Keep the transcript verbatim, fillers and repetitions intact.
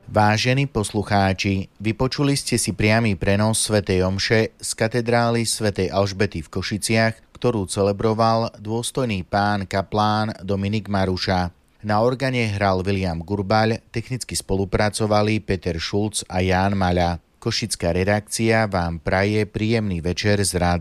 Vážení poslucháči, vypočuli ste si priamy prenos svätej omše z katedrály svätej Alžbety v Košiciach, ktorú celebroval dôstojný pán kaplán Dominik Maruša. Na organe hral William Gurbaľ, technicky spolupracovali Peter Šulc a Ján Maľa. Košická redakcia vám praje príjemný večer z rádia